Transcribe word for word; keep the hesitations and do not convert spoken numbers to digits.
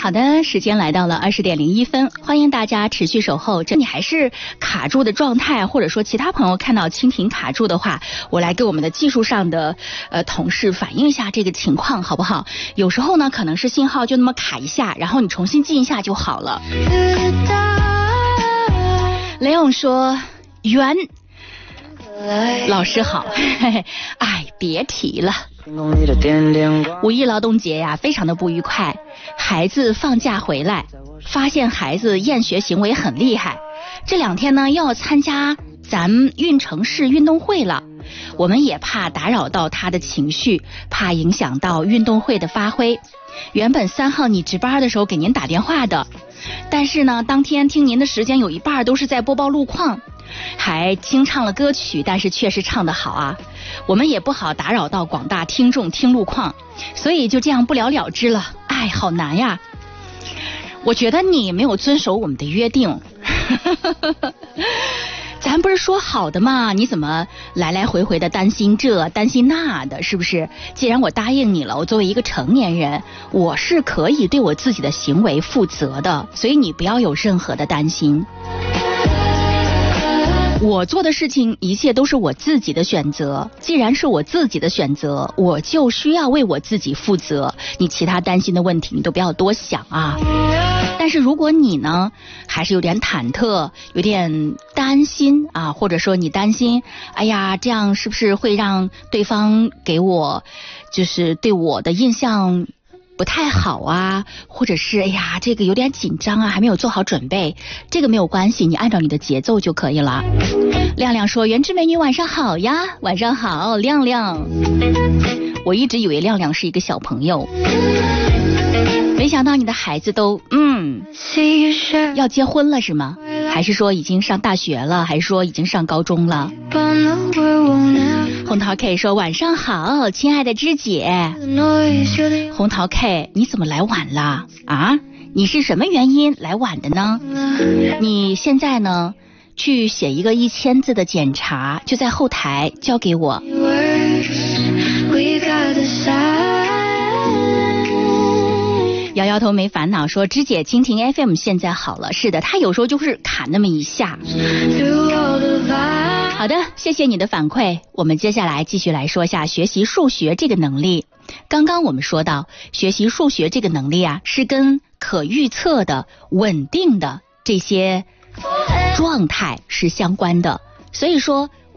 好的，时间来到了二十点零一分，欢迎大家持续守候。这你还是卡住的状态，或者说其他朋友看到蜻蜓卡住的话，我来给我们的技术上的呃同事反映一下这个情况，好不好？有时候呢，可能是信号就那么卡一下，然后你重新进一下就好了。雷勇说圆。老师好，嘿嘿，哎，别提了。五一劳动节呀，非常的不愉快。孩子放假回来，发现孩子厌学行为很厉害。这两天呢，要参加咱运城市运动会了。我们也怕打扰到他的情绪，怕影响到运动会的发挥。原本三号你值班的时候给您打电话的，但是呢，当天听您的时间有一半都是在播报路况。还清唱了歌曲，但是确实唱得好啊，我们也不好打扰到广大听众听路况，所以就这样不了了之了。哎，好难呀，我觉得你没有遵守我们的约定。咱不是说好的吗？你怎么来来回回的担心这担心那的，是不是？既然我答应你了，我作为一个成年人，我是可以对我自己的行为负责的，所以你不要有任何的担心。我做的事情一切都是我自己的选择，既然是我自己的选择，我就需要为我自己负责，你其他担心的问题你都不要多想啊。但是如果你呢还是有点忐忑，有点担心啊，或者说你担心哎呀这样是不是会让对方给我就是对我的印象不太好啊，或者是哎呀这个有点紧张啊，还没有做好准备，这个没有关系，你按照你的节奏就可以了。亮亮说原汁美女晚上好呀。晚上好亮亮，我一直以为亮亮是一个小朋友，没想到你的孩子都嗯要结婚了是吗？还是说已经上大学了？还是说已经上高中了？红桃 K 说晚上好亲爱的芝姐。红桃 K 你怎么来晚了啊？你是什么原因来晚的呢？你现在呢去写一个一千字的检查，就在后台交给我。摇摇头没烦恼说芝姐蜻蜓 F M 现在好了，是的，他有时候就是卡那么一下。好的，谢谢你的反馈。我们接下来继续来说一下学习数学这个能力。刚刚我们说到学习数学这个能力啊，是跟可预测的稳定的这些状态是相关的，所以说